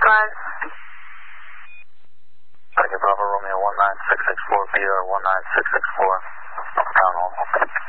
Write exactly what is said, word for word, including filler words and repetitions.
front. Tango Bravo Romeo one nine six six four, V R one nine six six four.